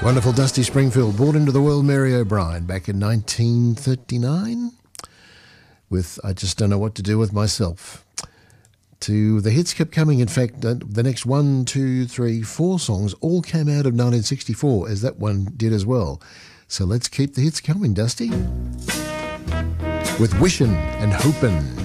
Wonderful Dusty Springfield, brought into the world Mary O'Brien back in 1939 with I Just Don't Know What to Do With Myself. The hits kept coming. In fact, the next 1, 2, 3, 4 songs all came out of 1964, as that one did as well. So let's keep the hits coming, Dusty. With Wishin' and Hopin'.